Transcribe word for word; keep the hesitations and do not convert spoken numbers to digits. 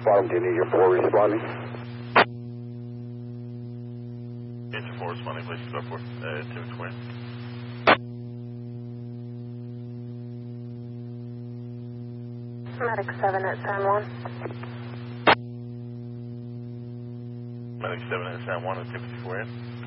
Bottom, do you need your four responding? Need your four responding, please. Go for it. Uh, two square. Medic seven at San Juan. Medic seven at San Juan at two fifty-four.